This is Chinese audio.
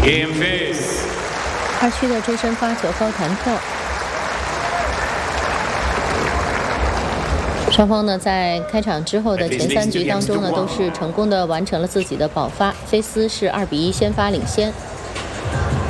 Game face。 二区的周深发球高弹跳。双方呢在开场之后的前3局当中呢，都是成功的完成了自己的保发。菲斯是2比1先发领先。